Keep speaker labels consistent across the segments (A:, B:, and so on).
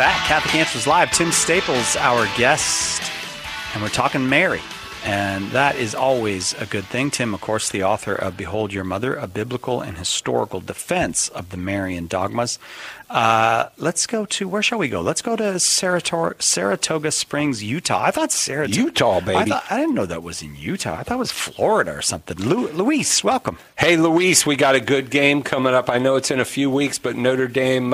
A: back. Catholic Answers Live. Tim Staples, our guest, and we're talking Mary. And that is always a good thing. Tim, of course, the author of Behold Your Mother, a biblical and historical defense of the Marian dogmas. Let's go to, where shall we go? Let's go to Saratoga Springs, Utah. I thought
B: Utah, baby.
A: I didn't know that was in Utah. I thought it was Florida or something. Luis, welcome.
B: Hey, Luis, we got a good game coming up. I know it's in a few weeks, but Notre Dame,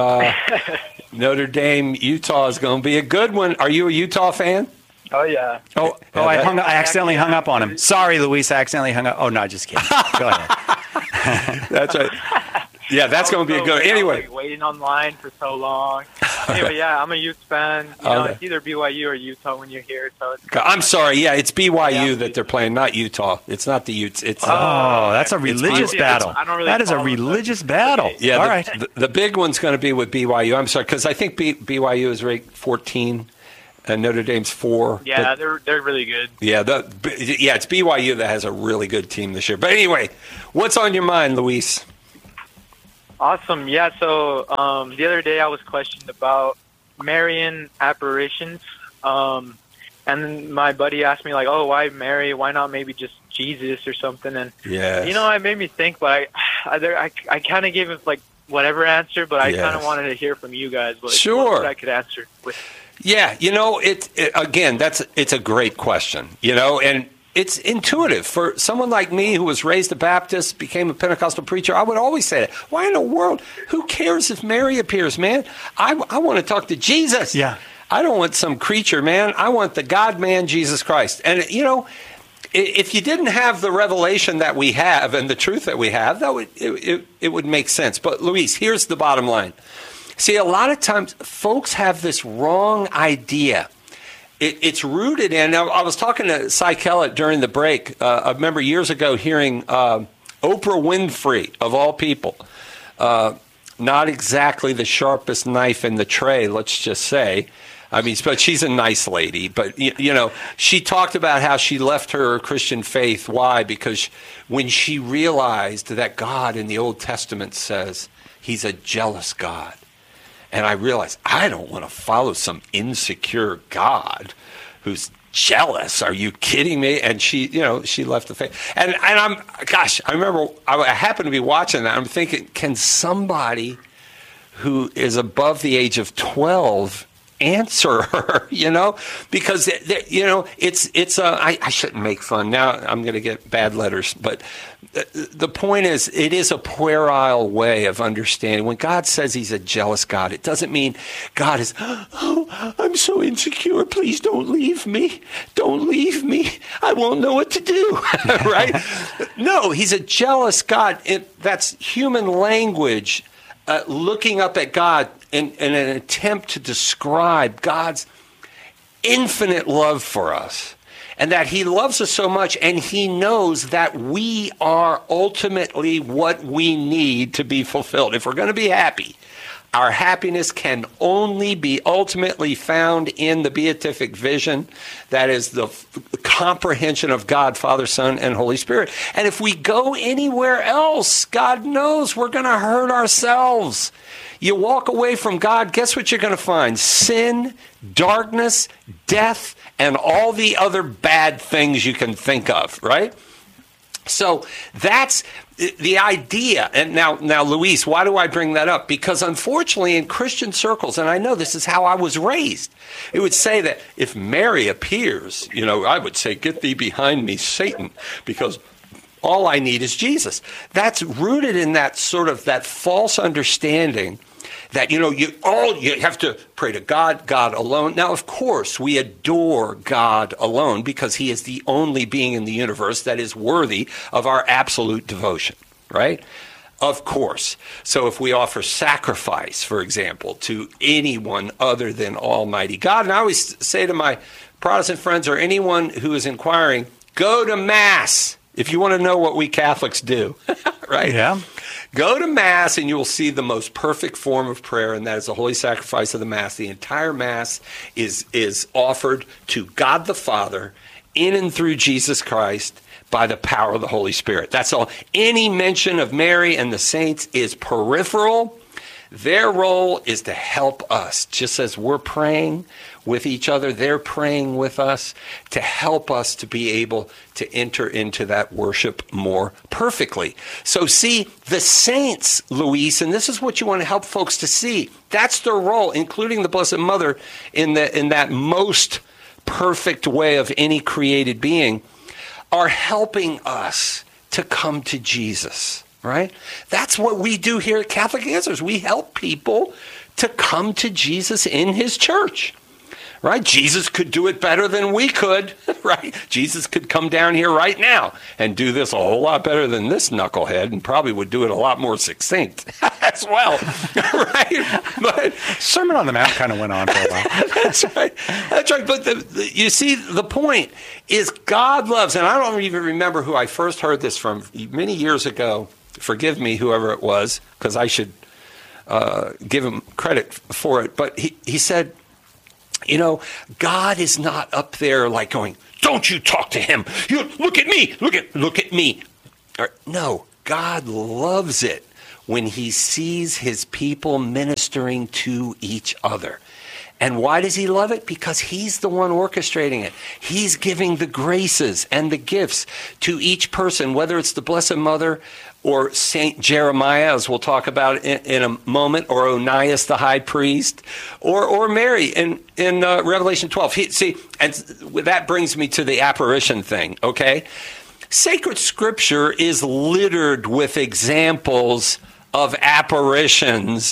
B: Utah is going to be a good one. Are you a Utah fan?
C: Oh, yeah.
A: I accidentally hung up on him. Sorry, Luis, I accidentally hung up. Oh, no, just kidding. Go ahead.
B: That's right. Yeah, that's going to be a good. Anyway,
C: like waiting online for so long. Anyway, yeah, I'm a Utes fan. It's either BYU or Utah when you're here. So
B: I'm sorry. Yeah, it's BYU that they're playing, not Utah. It's not the Utes. It's
A: that's a religious battle. That is a religious battle.
B: Yeah,
A: all right.
B: The big one's going to be with BYU. I'm sorry, because I think BYU is ranked 14. And Notre Dame's 4.
C: Yeah, they're really good.
B: Yeah, it's BYU that has a really good team this year. But anyway, what's on your mind, Luis?
C: Awesome. Yeah, so the other day I was questioned about Marian apparitions. And my buddy asked me, like, why Mary? Why not maybe just Jesus or something? And, it made me think, but I kind of gave it, like, whatever answer, but I kind of wanted to hear from you guys. Like, what I could answer with.
B: Yeah, it's a great question, and it's intuitive. For someone like me who was raised a Baptist, became a Pentecostal preacher, I would always say that. Why in the world? Who cares if Mary appears, man? I want to talk to Jesus.
A: Yeah.
B: I don't want some creature, man. I want the God-man, Jesus Christ. And, if you didn't have the revelation that we have and the truth that we have, it would make sense. But, Luis, here's the bottom line. See, a lot of times folks have this wrong idea. It's rooted in, I was talking to Cy Kellett during the break. I remember years ago hearing Oprah Winfrey, of all people, not exactly the sharpest knife in the tray, let's just say. I mean, but she's a nice lady. But, she talked about how she left her Christian faith. Why? Because when she realized that God in the Old Testament says he's a jealous God. And I realized I don't want to follow some insecure God who's jealous. Are you kidding me? And she left the faith. And I remember I happened to be watching that. I'm thinking, can somebody who is above the age of 12 answer her? Because I shouldn't make fun. Now I'm going to get bad letters, but the point is, it is a puerile way of understanding. When God says he's a jealous God, it doesn't mean God is, I'm so insecure. Please don't leave me. Don't leave me. I won't know what to do. Right? No, he's a jealous God. That's human language, looking up at God in an attempt to describe God's infinite love for us. And that he loves us so much, and he knows that we are ultimately what we need to be fulfilled. If we're going to be happy, our happiness can only be ultimately found in the beatific vision. That is the comprehension of God, Father, Son, and Holy Spirit. And if we go anywhere else, God knows we're going to hurt ourselves. You walk away from God, guess what you're going to find? Sin, darkness, death, and all the other bad things you can think of, right? So that's the idea. And now, Luis, why do I bring that up? Because unfortunately in Christian circles, and I know this is how I was raised, it would say that if Mary appears, I would say, get thee behind me, Satan, because all I need is Jesus. That's rooted in that sort of that false understanding that, you have to pray to God, God alone. Now, of course, we adore God alone because he is the only being in the universe that is worthy of our absolute devotion, right? Of course. So if we offer sacrifice, for example, to anyone other than Almighty God, and I always say to my Protestant friends or anyone who is inquiring, go to Mass if you want to know what we Catholics do, right?
A: Yeah.
B: Go to Mass and you will see the most perfect form of prayer, and that is the holy sacrifice of the Mass. The entire Mass is offered to God the Father in and through Jesus Christ by the power of the Holy Spirit. That's all. Any mention of Mary and the saints is peripheral. Their role is to help us. Just as we're praying with each other, they're praying with us to help us to be able to enter into that worship more perfectly. So see, the saints, Luis, and this is what you want to help folks to see. That's their role, including the Blessed Mother, in that most perfect way of any created being, are helping us to come to Jesus, right? That's what we do here at Catholic Answers. We help people to come to Jesus in his church, right? Jesus could do it better than we could, right? Jesus could come down here right now and do this a whole lot better than this knucklehead, and probably would do it a lot more succinct as well, right? But
A: Sermon on the Mount kind of went on for a while.
B: That's right. That's right. But you see, the point is God loves, and I don't even remember who I first heard this from many years ago. Forgive me, whoever it was, because I should give him credit for it. But he said, you know, God is not up there like going, don't you talk to him. You look at me. Look at me. No, God loves it when he sees his people ministering to each other. And why does he love it? Because he's the one orchestrating it. He's giving the graces and the gifts to each person, whether it's the Blessed Mother or Saint Jeremiah, as we'll talk about in a moment, or Onias the high priest, or Mary in Revelation 12. And that brings me to the apparition thing, okay? Sacred Scripture is littered with examples of apparitions.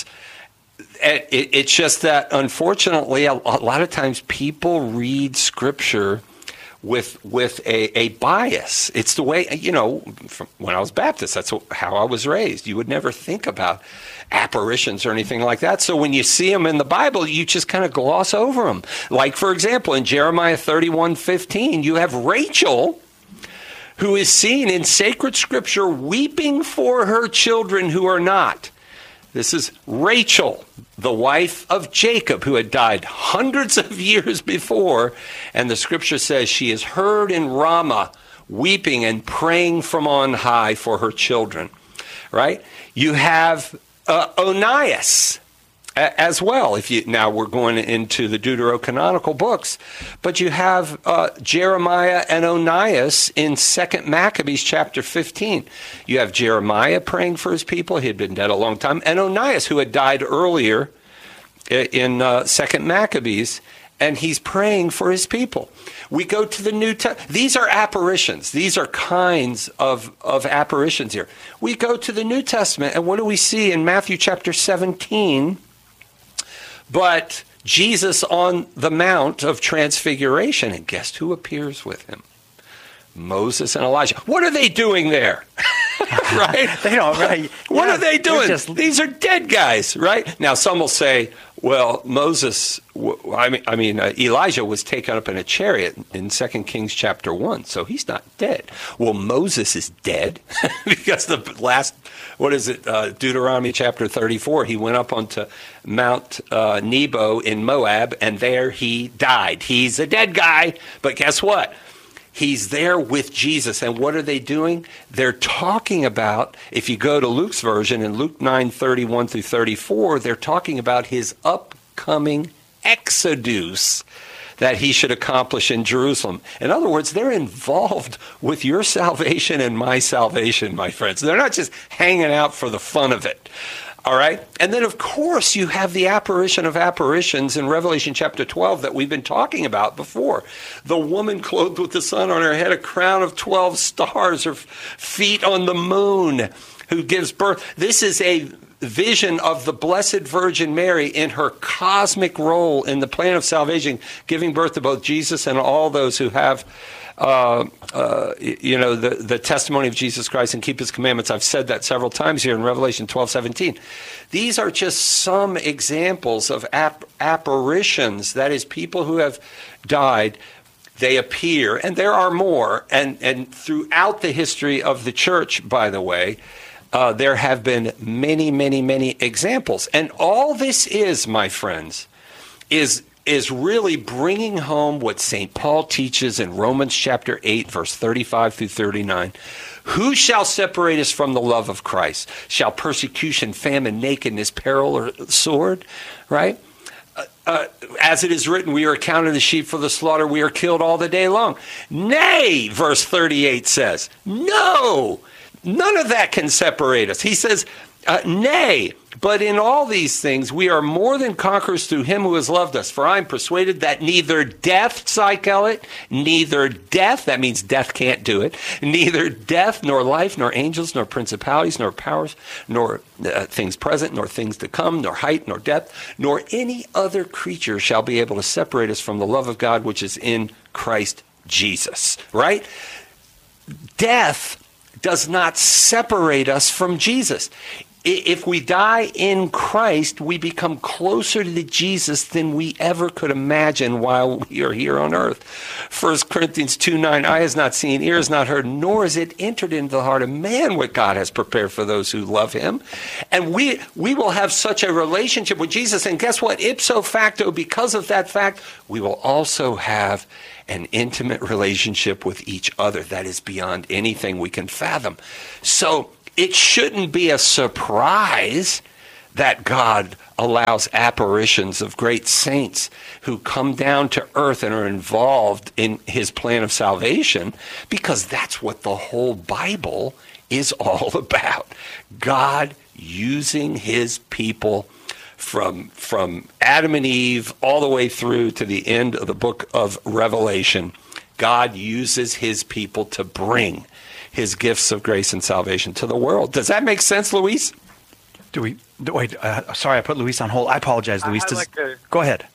B: It's just that, unfortunately, a lot of times people read Scripture with a bias. It's the way, you know, from when I was Baptist, that's how I was raised. You would never think about apparitions or anything like that. So when you see them in the Bible, you just kind of gloss over them. Like, for example, in Jeremiah 31:15, you have Rachel, who is seen in sacred Scripture weeping for her children who are not. This is Rachel, the wife of Jacob, who had died hundreds of years before. And the Scripture says she is heard in Ramah, weeping and praying from on high for her children, right? You have Onias as well. Now we're going into the Deuterocanonical books, but you have Jeremiah and Onias in 2 Maccabees chapter 15. You have Jeremiah praying for his people. He had been dead a long time. And Onias, who had died earlier in 2 Maccabees, and he's praying for his people. We go to the New Testament. These are apparitions. These are kinds of apparitions here. We go to the New Testament, and what do we see in Matthew chapter 17? But Jesus on the Mount of Transfiguration, and guess who appears with him? Moses and Elijah. What are they doing there? Right?
A: They don't, right?
B: What are they doing? These are dead guys, right? Now, some will say, well, Elijah was taken up in a chariot in 2 Kings chapter 1, so he's not dead. Well, Moses is dead because the last, Deuteronomy chapter 34, he went up onto Mount Nebo in Moab, and there he died. He's a dead guy, but guess what? He's there with Jesus. And what are they doing? They're talking about, if you go to Luke's version, in Luke 9:31 through 34, they're talking about his upcoming exodus that he should accomplish in Jerusalem. In other words, they're involved with your salvation and my salvation, my friends. They're not just hanging out for the fun of it. All right? And then, of course, you have the apparition of apparitions in Revelation chapter 12 that we've been talking about before. The woman clothed with the sun on her head, a crown of 12 stars, her feet on the moon, who gives birth. This is a vision of the Blessed Virgin Mary in her cosmic role in the plan of salvation, giving birth to both Jesus and all those who have the testimony of Jesus Christ and keep his commandments. I've said that several times here in Revelation 12:17. These are just some examples of apparitions, that is, people who have died. They appear, and there are more, and throughout the history of the church, by the way, there have been many, many, many examples. And all this is, my friends, is is really bringing home what St. Paul teaches in Romans chapter 8, verse 35 through 39. Who shall separate us from the love of Christ? Shall persecution, famine, nakedness, peril, or sword? Right? As it is written, we are accounted as sheep for the slaughter. We are killed all the day long. Nay, verse 38 says, no, none of that can separate us. He says, nay, but in all these things we are more than conquerors through him who has loved us. For I am persuaded that neither death, Psychelit, neither death, that means death can't do it, neither death, nor life, nor angels, nor principalities, nor powers, nor things present, nor things to come, nor height, nor depth, nor any other creature shall be able to separate us from the love of God which is in Christ Jesus. Right? Death does not separate us from Jesus. If we die in Christ, we become closer to Jesus than we ever could imagine while we are here on earth. 1 Corinthians 2:9, eye has not seen, ear has not heard, nor has it entered into the heart of man what God has prepared for those who love him. And we will have such a relationship with Jesus. And guess what? Ipso facto, because of that fact, we will also have an intimate relationship with each other that is beyond anything we can fathom. So it shouldn't be a surprise that God allows apparitions of great saints who come down to earth and are involved in his plan of salvation, because that's what the whole Bible is all about. God using his people from Adam and Eve all the way through to the end of the book of Revelation. God uses his people to bring his gifts of grace and salvation to the world. Does that make sense, Luis?
A: Sorry, I put Luis on hold. I apologize, Luis. Go ahead.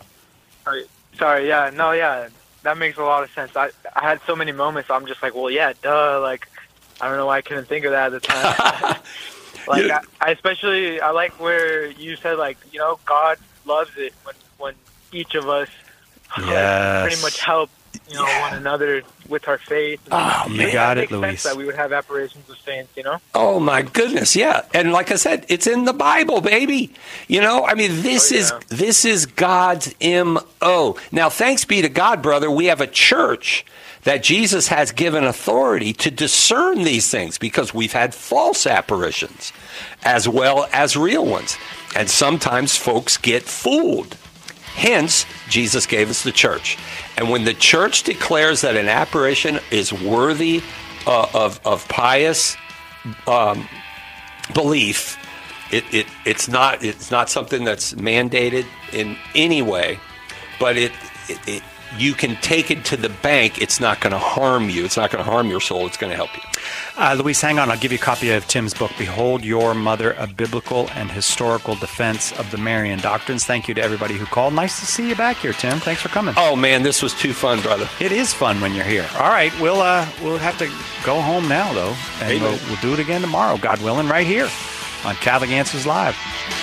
C: Sorry, yeah, no, yeah, that makes a lot of sense. I had so many moments, I'm just like, well, yeah, duh, like, I don't know why I couldn't think of that at the time. Like, yeah. I like where you said, like, you know, God loves it when each of us pretty much help, you know, one another with our faith.
A: Oh, you got it, Luis.
C: That we would have apparitions of saints, you know?
B: Oh, my goodness, yeah. And like I said, it's in the Bible, baby. You know, I mean, this is God's M.O. Now, thanks be to God, brother, we have a church that Jesus has given authority to discern these things, because we've had false apparitions as well as real ones. And sometimes folks get fooled. Hence, Jesus gave us the church. And when the church declares that an apparition is worthy of pious belief, it's not something that's mandated in any way, but you can take it to the bank. It's not going to harm you. It's not going to harm your soul. It's going to help you.
A: Luis, hang on. I'll give you a copy of Tim's book, Behold Your Mother, A Biblical and Historical Defense of the Marian Doctrines. Thank you to everybody who called. Nice to see you back here, Tim. Thanks for coming.
B: Oh, man, this was too fun, brother.
A: It is fun when you're here. All right, we'll have to go home now, though, and we'll do it again tomorrow, God willing, right here on Catholic Answers Live.